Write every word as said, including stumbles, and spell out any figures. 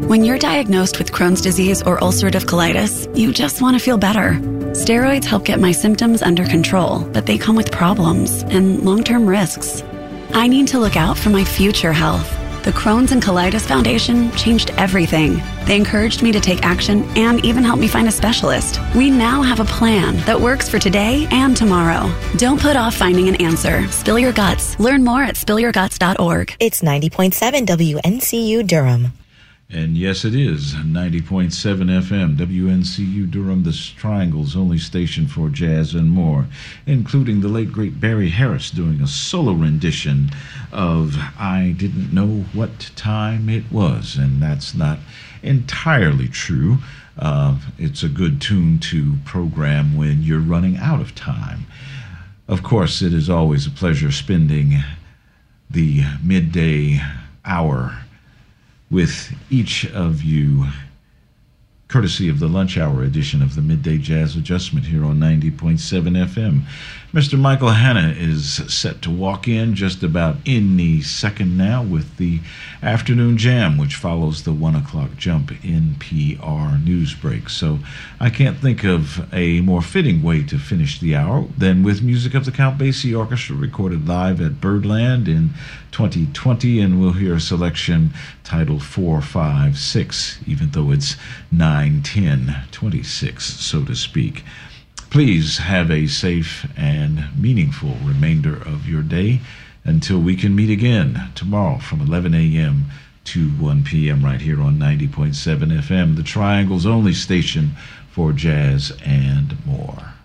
When you're diagnosed with Crohn's disease or ulcerative colitis, you just want to feel better. Steroids help get my symptoms under control, but they come with problems and long-term risks. I need to look out for my future health. The Crohn's and Colitis Foundation changed everything. They encouraged me to take action and even helped me find a specialist. We now have a plan that works for today and tomorrow. Don't put off finding an answer. Spill your guts. Learn more at spill your guts dot org. It's ninety point seven W N C U Durham. And yes, it is ninety point seven F M, W N C U Durham, the Triangle's only station for jazz and more, including the late, great Barry Harris doing a solo rendition of I Didn't Know What Time It Was. And that's not entirely true. Uh, it's a good tune to program when you're running out of time. Of course, it is always a pleasure spending the midday hour with each of you, courtesy of the lunch hour edition of the Midday Jazz Adjustment here on ninety point seven F M. Mister Michael Hanna is set to walk in just about any second now with the afternoon jam, which follows the one o'clock jump N P R news break. So I can't think of a more fitting way to finish the hour than with music of the Count Basie Orchestra, recorded live at Birdland in twenty twenty, and we'll hear a selection titled four five six, even though it's nine ten twenty-six, so to speak. Please have a safe and meaningful remainder of your day until we can meet again tomorrow from eleven a.m. to one p.m. right here on ninety point seven F M, the Triangle's only station for jazz and more.